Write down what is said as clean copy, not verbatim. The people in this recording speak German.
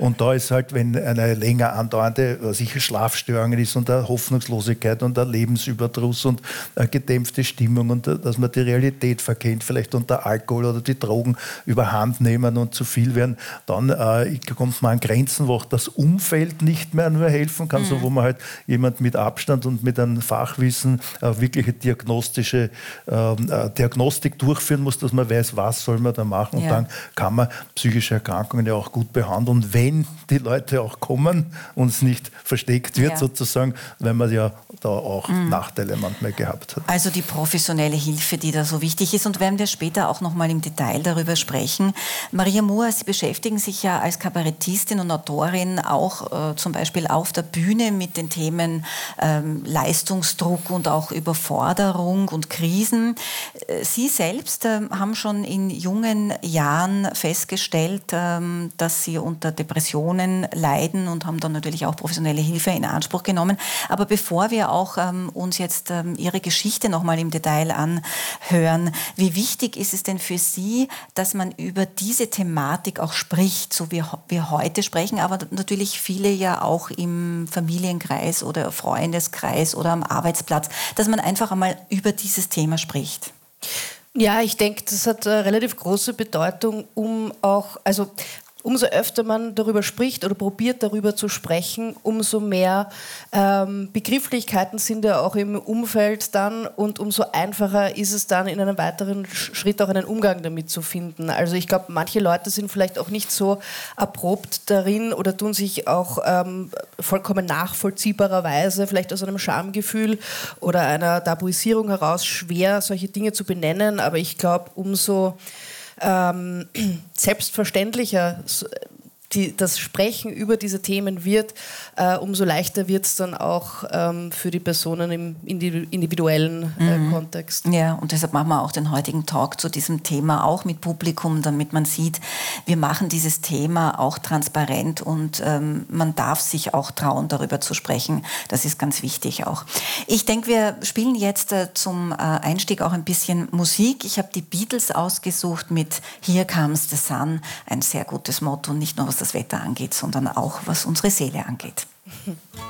Und da ist halt, wenn eine länger andauernde sicher Schlafstörungen ist und eine Hoffnungslosigkeit und ein Lebensüberdruss und eine gedämpfte Stimmung und dass man die Realität verkennt, vielleicht unter Alkohol oder die Drogen überhand nehmen und zu viel werden, dann kommt man an Grenzen, wo auch das Umfeld nicht mehr nur helfen kann, so wo man halt jemand mit Abstand und mit einem Fachwissen wirkliche Diagnostik durchführen muss, dass man weiß, was soll man da machen. Und dann kann man psychische Erkrankungen ja auch gut behandeln. Und wenn die Leute auch kommen und es nicht versteckt wird sozusagen, weil man ja da auch Nachteile manchmal gehabt hat. Also die professionelle Hilfe, die da so wichtig ist. Und werden wir später auch noch mal im Detail darüber sprechen. Maria Mohr, Sie beschäftigen sich ja als Kabarettistin und Autorin auch zum Beispiel auf der Bühne mit den Themen Leistungsdruck und auch Überforderung und Krisen. Sie selbst haben schon in jungen Jahren festgestellt, dass Sie unter Depressionen leiden und haben dann natürlich auch professionelle Hilfe in Anspruch genommen. Aber bevor wir auch uns jetzt Ihre Geschichte noch mal im Detail anhören, wie wichtig ist es denn für Sie, dass man über diese Thematik auch spricht, so wie wir heute sprechen, aber natürlich viele ja auch im Familienkreis oder Freundeskreis oder am Arbeitsplatz, dass man einfach einmal über dieses Thema spricht? Ja, ich denke, das hat eine relativ große Bedeutung, umso öfter man darüber spricht oder probiert darüber zu sprechen, umso mehr Begrifflichkeiten sind ja auch im Umfeld dann und umso einfacher ist es dann in einem weiteren Schritt auch einen Umgang damit zu finden. Also ich glaube, manche Leute sind vielleicht auch nicht so erprobt darin oder tun sich auch vollkommen nachvollziehbarerweise, vielleicht aus einem Schamgefühl oder einer Tabuisierung heraus schwer, solche Dinge zu benennen, aber ich glaube, umso selbstverständlicher das Sprechen über diese Themen wird, umso leichter wird es dann auch für die Personen im individuellen Kontext. Ja, und deshalb machen wir auch den heutigen Talk zu diesem Thema auch mit Publikum, damit man sieht, wir machen dieses Thema auch transparent und man darf sich auch trauen, darüber zu sprechen. Das ist ganz wichtig auch. Ich denke, wir spielen jetzt zum Einstieg auch ein bisschen Musik. Ich habe die Beatles ausgesucht mit Here Comes the Sun, ein sehr gutes Motto, nicht nur was das Wetter angeht, sondern auch was unsere Seele angeht.